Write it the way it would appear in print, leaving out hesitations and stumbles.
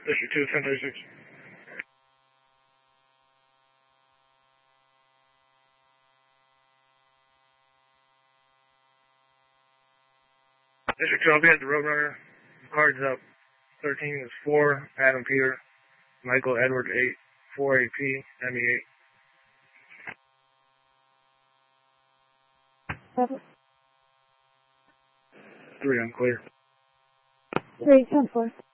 District 2, 1036. District 2, I'll be at the Roadrunner. Cards up. 13 is 4, Adam Peter. Michael Edward 8, 4 AP, ME 8. 3, I'm clear. 3, 10-4.